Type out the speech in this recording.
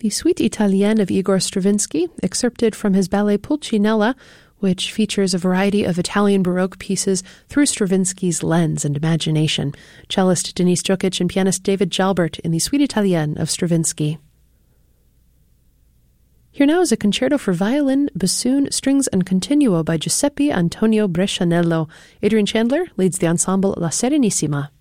The Suite Italienne of Igor Stravinsky, excerpted from his ballet Pulcinella, which features a variety of Italian Baroque pieces through Stravinsky's lens and imagination. Cellist Denise Jokic and pianist David Jalbert in the Suite Italienne of Stravinsky. Here now is a concerto for violin, bassoon, strings, and continuo by Giuseppe Antonio Brescianello. Adrian Chandler leads the ensemble La Serenissima.